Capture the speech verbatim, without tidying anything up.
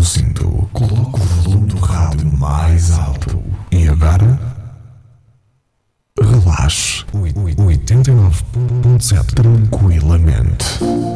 o cinto, coloque o volume do rádio mais alto. E agora, relaxe. oitenta e nove ponto sete tranquilamente.